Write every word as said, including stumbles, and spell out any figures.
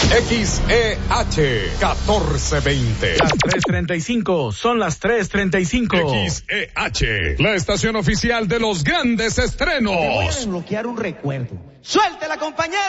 X E H catorce veinte. Las tres treinta y cinco, son las tres treinta y cinco. X E H, la estación oficial de los grandes estrenos. Te voy a desbloquear un recuerdo. ¡Suelte la compañera!